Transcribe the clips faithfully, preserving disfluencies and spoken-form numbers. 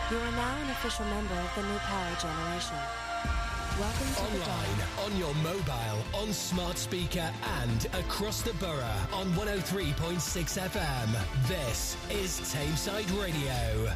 You are now an official member of the new power generation. Welcome to Online, the on your mobile, on smart speaker and across the borough on one oh three point six F M. This is Tameside Radio.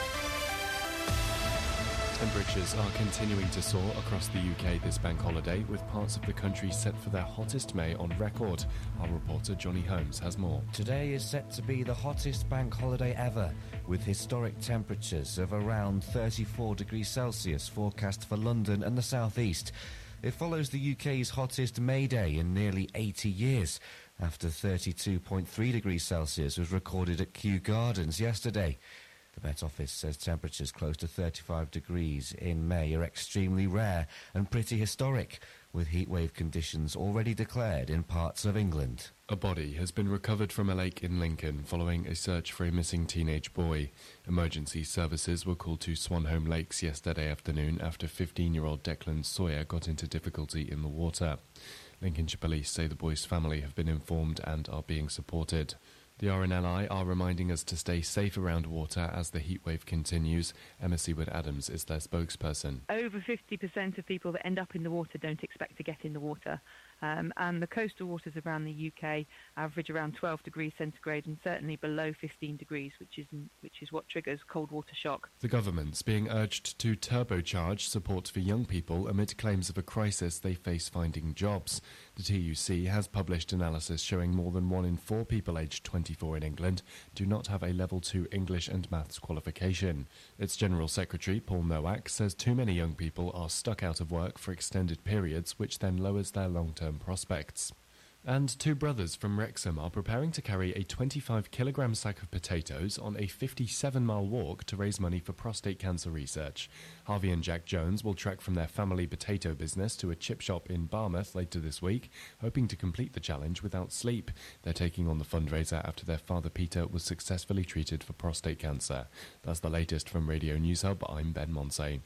Temperatures are continuing to soar across the U K this bank holiday, with parts of the country set for their hottest May on record. Our reporter Johnny Holmes has more. Today is set to be the hottest bank holiday ever, with historic temperatures of around thirty-four degrees Celsius forecast for London and the South East. It follows the U K's hottest May Day in nearly eighty years, after thirty-two point three degrees Celsius was recorded at Kew Gardens yesterday. The Met Office says temperatures close to thirty-five degrees in May are extremely rare and pretty historic, with heatwave conditions already declared in parts of England. A body has been recovered from a lake in Lincoln following a search for a missing teenage boy. Emergency services were called to Swanholme Lakes yesterday afternoon after fifteen-year-old Declan Sawyer got into difficulty in the water. Lincolnshire Police say the boy's family have been informed and are being supported. The R N L I are reminding us to stay safe around water as the heatwave continues. Emma Seward-Adams is their spokesperson. Over fifty percent of people that end up in the water don't expect to get in the water. Um, and the coastal waters around the U K average around twelve degrees centigrade and certainly below fifteen degrees, which is which is what triggers cold water shock. The government's being urged to turbocharge support for young people amid claims of a crisis they face finding jobs. The T U C has published analysis showing more than one in four people aged twenty-four in England do not have a level two English and maths qualification. Its General Secretary, Paul Nowak, says too many young people are stuck out of work for extended periods, which then lowers their long-term prospects. And two brothers from Wrexham are preparing to carry a twenty-five kilogram sack of potatoes on a fifty-seven mile walk to raise money for prostate cancer research. Harvey and Jack Jones will trek from their family potato business to a chip shop in Barmouth later this week, hoping to complete the challenge without sleep. They're taking on the fundraiser after their father Peter was successfully treated for prostate cancer. That's the latest from Radio News Hub. I'm Ben Monsey.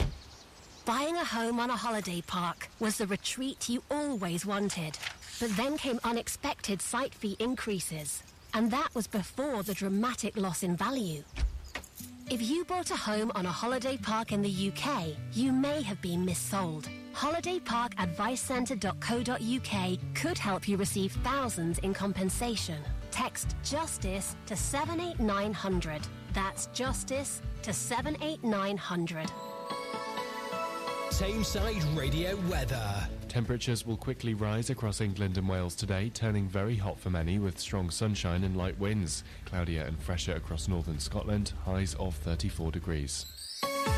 Buying a home on a holiday park was the retreat you always wanted. But then came unexpected site fee increases, and that was before the dramatic loss in value. If you bought a home on a holiday park in the U K, you may have been missold. holiday park advice centre dot co dot U K could help you receive thousands in compensation. Text JUSTICE to seven eight nine hundred. That's JUSTICE to seven eight nine hundred. Tameside Radio weather. Temperatures will quickly rise across England and Wales today, turning very hot for many with strong sunshine and light winds. Cloudier and fresher across northern Scotland, highs of thirty-four degrees.